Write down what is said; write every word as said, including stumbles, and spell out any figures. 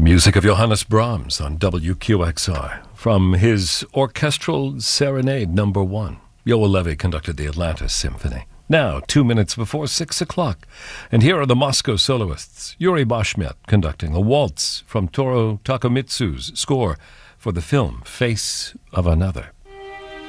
Music of Johannes Brahms on W Q X R. From his Orchestral Serenade Number One, Yoel Levy conducted the Atlanta Symphony. Now, two minutes before six o'clock, and here are the Moscow soloists. Yuri Bashmet conducting a waltz from Toru Takemitsu's score for the film Face of Another.